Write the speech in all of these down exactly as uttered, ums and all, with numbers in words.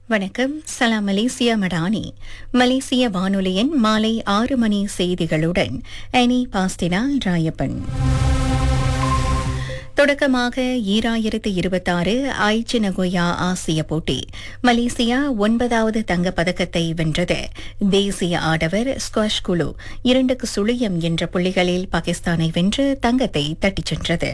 வணக்கம். சலாம் மலேசியா மடானி. மலேசிய வானொலியின் மாலை ஆறு மணி செய்திகளுடன் அனி பாஸ்டினால் ராயப்பன். தொடக்கமாக ஈராயிரத்து இருபத்தாறு ஐச்சி நகோயா ஆசிய போட்டி. மலேசியா ஒன்பதாவது தங்கப் பதக்கத்தை வென்றது. தேசிய ஆடவர் ஸ்குவாஷ் குழு இரண்டுக்கு சுழியம் என்ற புள்ளிகளில் பாகிஸ்தானை வென்று தங்கத்தை தட்டிச் சென்றது.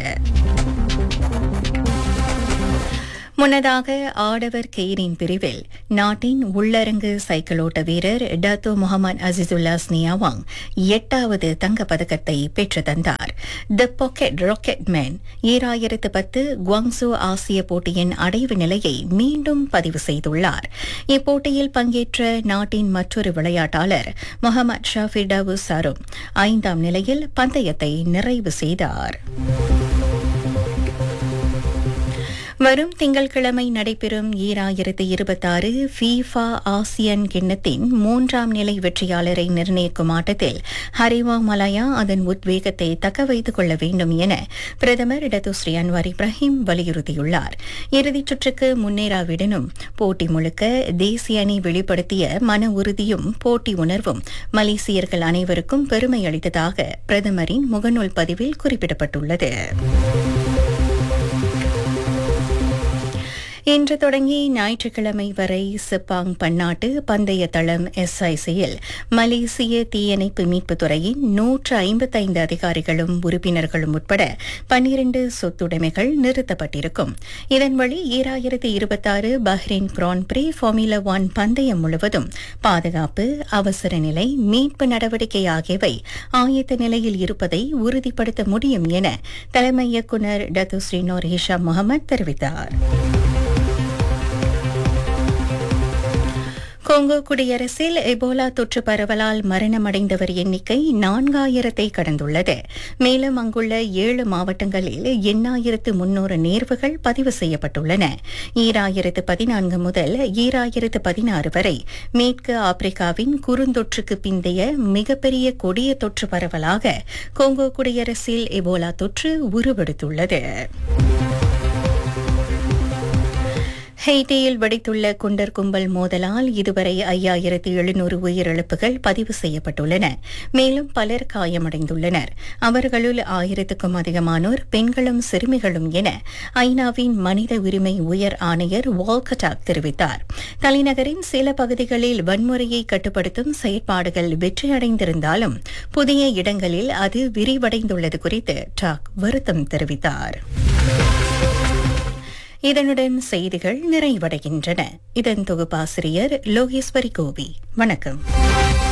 முன்னதாக ஆடவர் கெய்ரின் பிரிவில் நாட்டின் உள்ளரங்கு சைக்கிளோட்ட வீரர் டத்தோ முகமது அசிசுல்லா ஸ்னியாவாங் எட்டாவது தங்கப் பதக்கத்தை பெற்று தந்தார். தி பாக்கெட் ராக்கெட் மேன் ஈராயிரத்து பத்து குவாங்சோ ஆசிய போட்டியின் அடைவு நிலையை மீண்டும் பதிவு செய்துள்ளார். இப்போட்டியில் பங்கேற்ற நாட்டின் மற்றொரு விளையாட்டாளர் முகமது ஷாஃபி டவு சரும் ஐந்தாம் நிலையில் பந்தயத்தை நிறைவு செய்தார். வரும் திங்கட்கிழமை நடைபெறும் ஈராயிரத்து இருபத்தாறு ஃபீஃபா ஆசியன் கிண்ணத்தின் மூன்றாம் நிலை வெற்றியாளரை நிர்ணயிக்கும் ஆட்டத்தில் ஹரிவா மலாயா அதன் உத்வேகத்தை தக்க வைத்துக் கொள்ள வேண்டும் என பிரதமர் டத்துஸ்ரீ அன்வார் இப்ராஹிம் வலியுறுத்தியுள்ளார். இறுதிச் சுற்றுக்கு முன்னேறாவிடனும் போட்டி முழுக்க தேசிய அணி வெளிப்படுத்திய மன உறுதியும் போட்டி உணர்வும் மலேசியர்கள் அனைவருக்கும் பெருமை அளித்ததாக பிரதமரின் முகநூல் பதிவில் குறிப்பிடப்பட்டுள்ளது. இன்று தொடங்கி ஞாயிற்றுக்கிழமை வரை செப்பாங் பன்னாட்டு பந்தய தளம் எஸ்ஐசியில் மலேசிய தீயணைப்பு மீட்புத் துறையின் நூற்று ஐம்பத்தைந்து அதிகாரிகளும் உறுப்பினர்களும் உட்பட பன்னிரண்டு சொத்துடைமைகள் நிறுத்தப்பட்டிருக்கும். இதன் வழி ஈராயிரத்து இருபத்தாறு Bahrain grand free formula one பந்தயம் முழுவதும் பாதுகாப்பு, அவசர நிலை, மீட்பு நடவடிக்கை ஆகியவை ஆயத்த நிலையில் இருப்பதை உறுதிப்படுத்த முடியும் என தலைமை இயக்குநர் டத்துஸ்ரீ நூர் ஹிஷாம் முகமது தெரிவித்தார். கொங்கோ குடியரசில் எபோலா தொற்று பரவலால் மரணமடைந்தவர் எண்ணிக்கை நான்காயிரத்தை கடந்துள்ளது. மேலும் அங்குள்ள ஏழு மாவட்டங்களில் எண்ணாயிரத்து முன்னூறு நேர்வுகள் பதிவு செய்யப்பட்டுள்ளன. ஈராயிரத்து பதினான்கு முதல் ஈராயிரத்து பதினாறு வரை மேற்கு ஆப்பிரிக்காவின் குறுந்தொற்றுக்கு பிந்தைய மிகப்பெரிய கொடிய தொற்று பரவலாக கொங்கோ குடியரசில் எபோலா தொற்று உருவெடுத்துள்ளது. ஹெய்டியில் வெடித்துள்ள குண்டர் கும்பல் மோதலால் இதுவரை ஐயாயிரத்து எழுநூறு உயிரிழப்புகள் பதிவு செய்யப்பட்டுள்ளன. மேலும் பலர் காயமடைந்துள்ளனர். அவர்களுள் ஆயிரத்துக்கும் அதிகமானோர் பெண்களும் சிறுமிகளும் என ஐநாவின் மனித உரிமை உயர் ஆணையர் வால்கட்டாக் தெரிவித்தார். தலைநகரின் சில பகுதிகளில் வன்முறையை கட்டுப்படுத்தும் செயற்பாடுகள் வெற்றியடைந்திருந்தாலும் புதிய இடங்களில் அது விரிவடைந்துள்ளது குறித்து டாக் வருத்தம் தெரிவித்தார். இதனுடன் செய்திகள் நிறைவடைகின்றன. இதன் தொகுப்பாசிரியர் லோகேஸ்வரி கோவி. வணக்கம்.